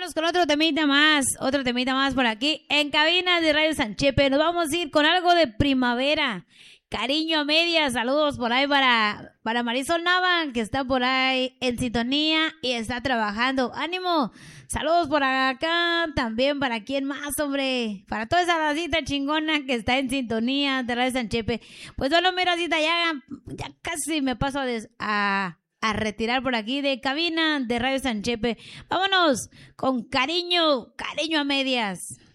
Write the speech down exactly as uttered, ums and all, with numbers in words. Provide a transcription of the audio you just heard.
vámonos con otro temita más, otro temita más por aquí, en cabina de Radio Sanchepe. Nos vamos a ir con algo de primavera. Cariño a medias, saludos por ahí para, para Marisol Nava, que está por ahí en sintonía y está trabajando. ¡Ánimo! Saludos por acá, también para quién más, hombre. Para toda esa racita chingona que está en sintonía de Radio Sanchepe. Pues bueno, mira, racita, ya, ya casi me paso a, des, a, a retirar por aquí de cabina de Radio Sanchepe. Vámonos con cariño, cariño a medias.